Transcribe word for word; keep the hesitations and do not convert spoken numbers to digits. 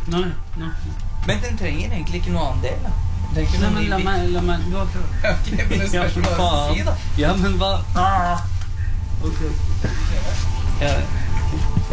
Nei, nei. Men den trenger egentlig ikke noe annen del, da. Nei, men la meg, la meg du har prøvd. Ok, men det spørs hva du si, da. Ja, men hva? Ah. Ok. Ja.